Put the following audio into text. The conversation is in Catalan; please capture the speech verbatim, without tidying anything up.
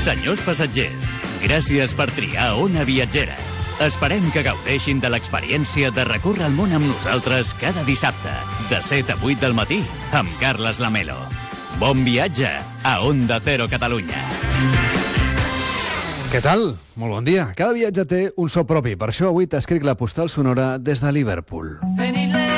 Senyors passatgers, gràcies per triar Ona Viatgera. Esperem que gaudeixin de l'experiència de recórrer el món amb nosaltres cada dissabte, de set a vuit del matí, amb Carles Lamelo. Bon viatge a Onda Cero Catalunya. Què tal? Molt bon dia. Cada viatge té un so propi, per això avui t'escric la postal sonora des de Liverpool.